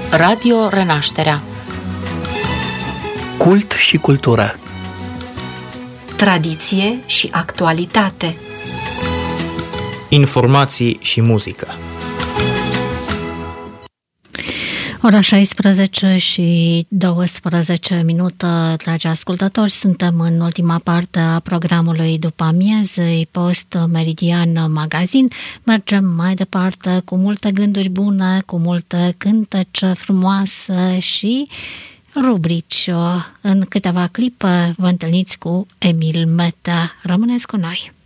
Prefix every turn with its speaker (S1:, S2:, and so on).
S1: Radio Renașterea.
S2: Cult și cultură.
S3: Tradiție și actualitate.
S4: Informații și muzică.
S5: Ora 16 și 12 minute, dragi ascultători, suntem în ultima parte a programului după amiezei, Post Meridian Magazin. Mergem mai departe cu multe gânduri bune, cu multe cântece frumoase și rubrici. În câteva clipe vă întâlniți cu Emil Meta. Rămâneți cu noi!